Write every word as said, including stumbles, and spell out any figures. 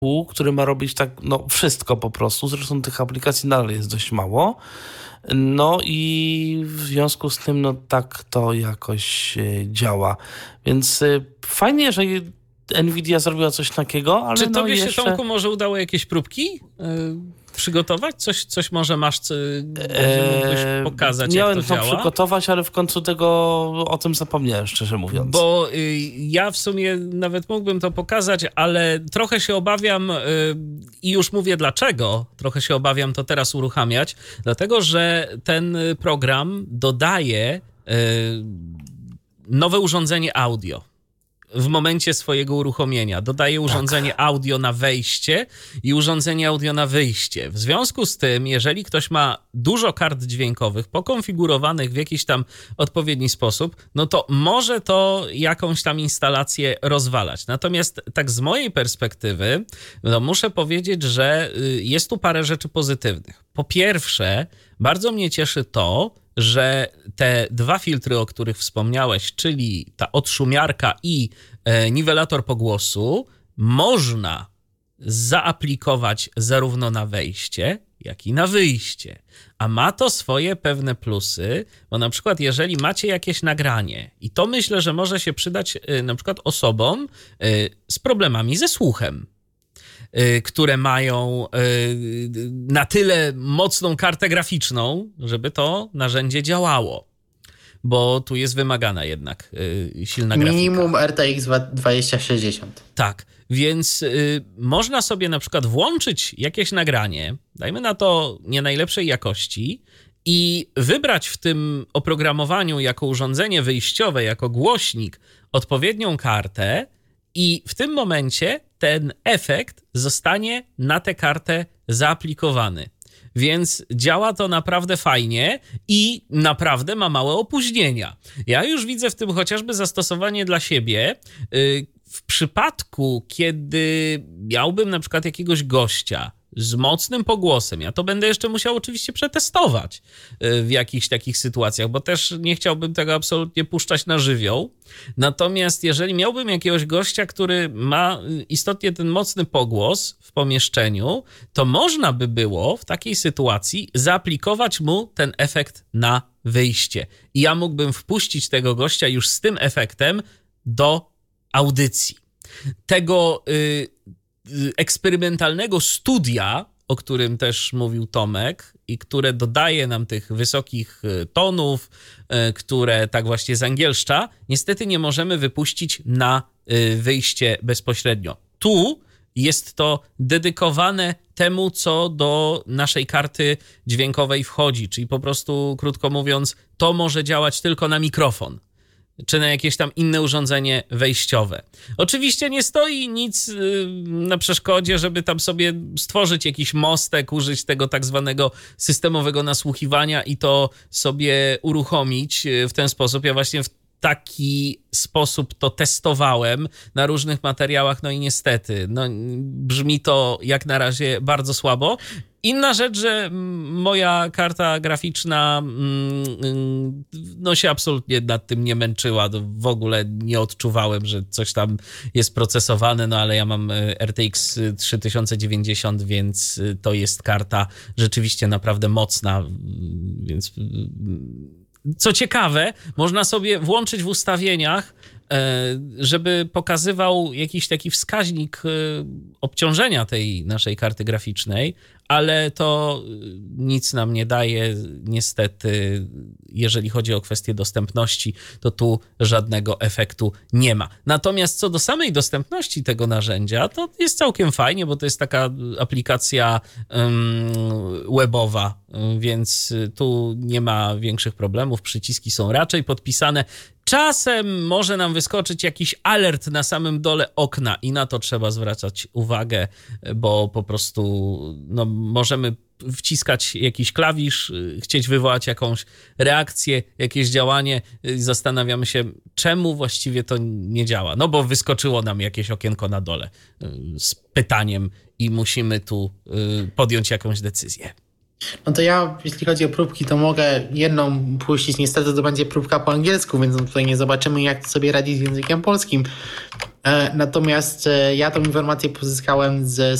który ma robić tak, no wszystko po prostu. Zresztą tych aplikacji nadal jest dość mało. No i w związku z tym, no tak to jakoś działa. Więc fajnie, że Nvidia zrobiła coś takiego, ale Czy tobie no jeszcze... się, Tomku, może udało jakieś próbki yy, przygotować? Coś, coś może masz, co, gdzie mógłbyś pokazać, Miałem jak to to działa? przygotować, ale w końcu tego o tym zapomniałem, szczerze mówiąc. Bo y, ja w sumie nawet mógłbym to pokazać, ale trochę się obawiam y, i już mówię dlaczego, trochę się obawiam to teraz uruchamiać, dlatego że ten program dodaje y, nowe urządzenie audio. W momencie swojego uruchomienia. Dodaje urządzenie tak. audio na wejście i urządzenie audio na wyjście. W związku z tym, jeżeli ktoś ma dużo kart dźwiękowych pokonfigurowanych w jakiś tam odpowiedni sposób, no to może to jakąś tam instalację rozwalać. Natomiast tak z mojej perspektywy, no muszę powiedzieć, że jest tu parę rzeczy pozytywnych. Po pierwsze, bardzo mnie cieszy to, że te dwa filtry, o których wspomniałeś, czyli ta odszumiarka i e, niwelator pogłosu, można zaaplikować zarówno na wejście, jak i na wyjście. A ma to swoje pewne plusy, bo na przykład jeżeli macie jakieś nagranie, i to myślę, że może się przydać e, na przykład osobom e, z problemami ze słuchem, które mają na tyle mocną kartę graficzną, żeby to narzędzie działało. Bo tu jest wymagana jednak silna grafika. Minimum R T X dwieście sześćdziesiąt. Tak, więc y, można sobie na przykład włączyć jakieś nagranie, dajmy na to nie najlepszej jakości, i wybrać w tym oprogramowaniu jako urządzenie wyjściowe, jako głośnik odpowiednią kartę, i w tym momencie ten efekt zostanie na tę kartę zaaplikowany. Więc działa to naprawdę fajnie i naprawdę ma małe opóźnienia. Ja już widzę w tym chociażby zastosowanie dla siebie. W przypadku, kiedy miałbym na przykład jakiegoś gościa z mocnym pogłosem, ja to będę jeszcze musiał oczywiście przetestować w jakichś takich sytuacjach, bo też nie chciałbym tego absolutnie puszczać na żywioł. Natomiast jeżeli miałbym jakiegoś gościa, który ma istotnie ten mocny pogłos w pomieszczeniu, to można by było w takiej sytuacji zaaplikować mu ten efekt na wyjście. I ja mógłbym wpuścić tego gościa już z tym efektem do audycji. Tego y, y, eksperymentalnego studia, o którym też mówił Tomek i które dodaje nam tych wysokich tonów, y, które tak właśnie zangielszcza, niestety nie możemy wypuścić na y, wyjście bezpośrednio. Tu jest to dedykowane temu, co do naszej karty dźwiękowej wchodzi, czyli po prostu, krótko mówiąc, to może działać tylko na mikrofon, czy na jakieś tam inne urządzenie wejściowe. Oczywiście nie stoi nic yy, na przeszkodzie, żeby tam sobie stworzyć jakiś mostek, użyć tego tak zwanego systemowego nasłuchiwania i to sobie uruchomić w ten sposób. Ja właśnie w taki sposób to testowałem na różnych materiałach, no i niestety, no, brzmi to jak na razie bardzo słabo. Inna rzecz, że moja karta graficzna no się absolutnie nad tym nie męczyła, w ogóle nie odczuwałem, że coś tam jest procesowane, no ale ja mam R T X trzy tysiące dziewięćdziesiąt, więc to jest karta rzeczywiście naprawdę mocna, więc co ciekawe, można sobie włączyć w ustawieniach, żeby pokazywał jakiś taki wskaźnik obciążenia tej naszej karty graficznej, ale to nic nam nie daje. Niestety, jeżeli chodzi o kwestię dostępności, to tu żadnego efektu nie ma. Natomiast co do samej dostępności tego narzędzia, to jest całkiem fajnie, bo to jest taka aplikacja um, webowa, więc tu nie ma większych problemów. Przyciski są raczej podpisane. Czasem może nam wyskoczyć jakiś alert na samym dole okna i na to trzeba zwracać uwagę, bo po prostu no, możemy wciskać jakiś klawisz, chcieć wywołać jakąś reakcję, jakieś działanie i zastanawiamy się, czemu właściwie to nie działa. No bo wyskoczyło nam jakieś okienko na dole z pytaniem i musimy tu podjąć jakąś decyzję. No to ja, jeśli chodzi o próbki, to mogę jedną puścić. Niestety to będzie próbka po angielsku, więc tutaj nie zobaczymy, jak to sobie radzi z językiem polskim. E, Natomiast e, ja tą informację pozyskałem z